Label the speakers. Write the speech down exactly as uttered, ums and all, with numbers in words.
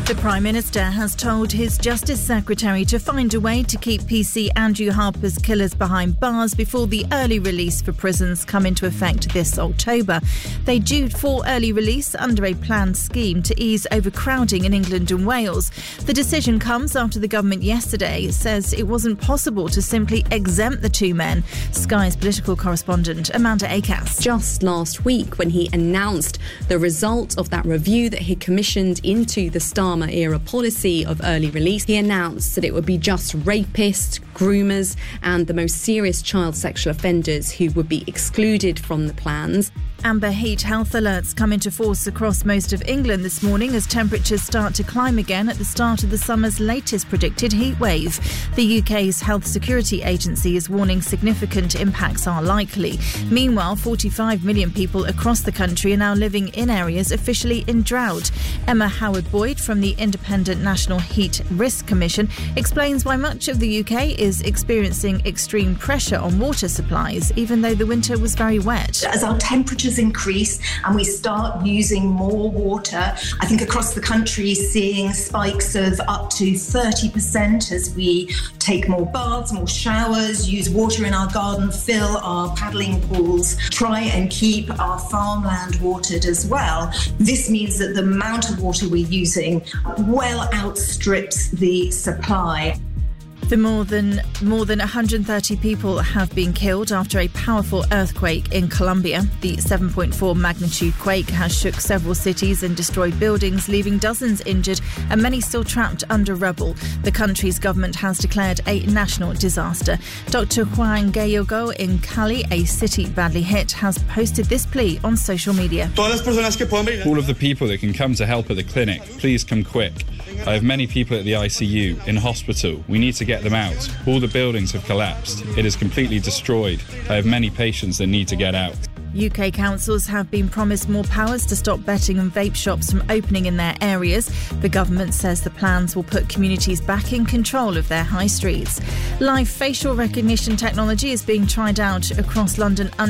Speaker 1: The Prime Minister has told his Justice Secretary to find a way to keep P C Andrew Harper's killers behind bars before the early release for prisons come into effect this October. They due for early release under a planned scheme to ease overcrowding in England and Wales. The decision comes after the government yesterday says it wasn't possible to simply exempt the two men. Sky's political correspondent Amanda Akas.
Speaker 2: Just last week, when he announced the result of that review that he commissioned into the Starmer era policy of early release, he announced that it would be just rapists, groomers and the most serious child sexual offenders who would be excluded from the plans.
Speaker 1: Amber heat health alerts come into force across most of England this morning as temperatures start to climb again at the start of the summer's latest predicted heat wave. The U K's Health Security Agency is warning significant impacts are likely. Meanwhile, forty-five million people across the country are now living in areas officially in drought. Emma Howard-Boyd from the Independent National Heat Risk Commission explains why much of the U K is experiencing extreme pressure on water supplies, even though the winter was very wet.
Speaker 3: As our temperatures increase and we start using more water, I think across the country seeing spikes of up to thirty percent as we take more baths, more showers, use water in our garden, fill our paddling pools, try and keep our farmland watered as well. This means that the amount of water we're using well outstrips the supply.
Speaker 1: The more than more than one hundred thirty people have been killed after a powerful earthquake in Colombia. The seven point four magnitude quake has shook several cities and destroyed buildings, leaving dozens injured and many still trapped under rubble. The country's government has declared a national disaster. Doctor Juan Gallego in Cali, a city badly hit, has posted this plea on social media.
Speaker 4: All of the people that can come to help at the clinic, please come quick. I have many people at the I C U, in hospital. We need to get them out. All the buildings have collapsed. It is completely destroyed. I have many patients that need to get out.
Speaker 1: U K councils have been promised more powers to stop betting and vape shops from opening in their areas. The government says the plans will put communities back in control of their high streets. Live facial recognition technology is being tried out across London